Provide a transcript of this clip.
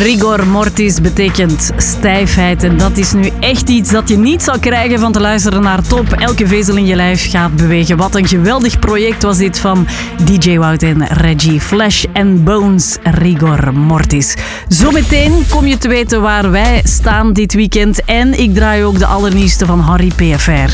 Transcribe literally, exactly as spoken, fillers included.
Rigor mortis betekent stijfheid. En dat is nu echt iets dat je niet zal krijgen van te luisteren naar Top. Elke vezel in je lijf gaat bewegen. Wat een geweldig project was dit van D J Wout en Reggie. Flesh and Bones, Rigor mortis. Zometeen kom je te weten waar wij staan dit weekend. En ik draai ook de allernieuwste van Harry P F R.